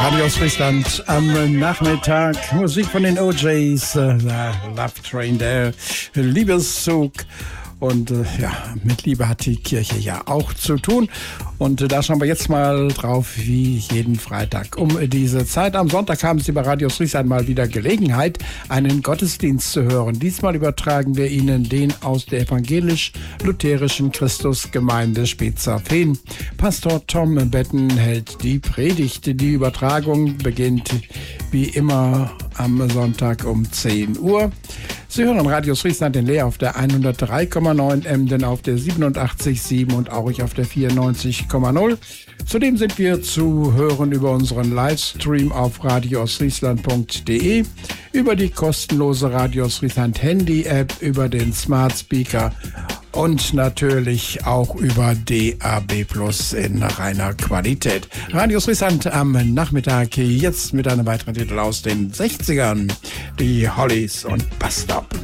Radio Friesland am Nachmittag. Musik von den OJs, Love Train, der Liebeszug. Und mit Liebe hat die Kirche ja auch zu tun. Und da schauen wir jetzt mal drauf, wie jeden Freitag. Um diese Zeit am Sonntag haben Sie bei Radio Friesland mal wieder Gelegenheit, einen Gottesdienst zu hören. Diesmal übertragen wir Ihnen den aus der evangelisch-lutherischen Christusgemeinde Spezafehn. Pastor Tom Betten hält die Predigt. Die Übertragung beginnt wie immer am Sonntag um 10 Uhr. Sie hören Radio Friesland in Leer auf der 103,9, Emden auf der 87,7 und Aurich auf der 94,0. Zudem sind wir zu hören über unseren Livestream auf radioostfriesland.de, über die kostenlose Radio Friesland Handy-App, über den Smart Speaker und natürlich auch über DAB+ in reiner Qualität. Radio Friesland am Nachmittag, jetzt mit einem weiteren Titel aus den 60ern, die Hollies und Bus Stop.